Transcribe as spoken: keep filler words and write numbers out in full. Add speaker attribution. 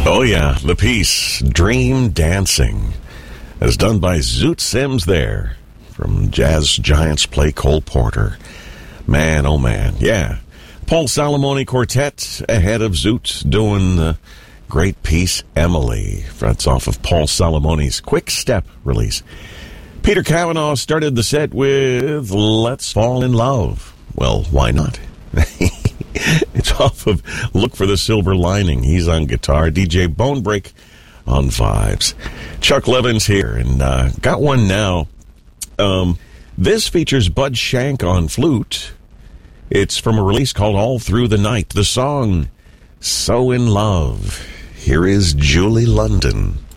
Speaker 1: Oh, yeah, the piece Dream Dancing, as done by Zoot Sims there, from Jazz Giants play Cole Porter. Man, oh man, yeah. Paul Salamone Quartet ahead of Zoot doing the great piece Emily. That's off of Paul Salamone's Quick Step release. Peter Cavanaugh started the set with Let's Fall in Love. Well, why not? It's off of Look for the Silver Lining. He's on guitar. D J Bonebreak on vibes. Chuck Levin's here, and uh, got one now. Um, this features Bud Shank on flute. It's from a release called All Through the Night. The song, So in Love. Here is Julie London.